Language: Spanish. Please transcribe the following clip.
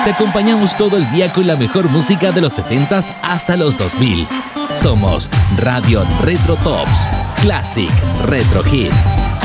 Te acompañamos todo el día con la mejor música de los 70s hasta los 2000. Somos Radio Retro Tops, Classic Retro Hits.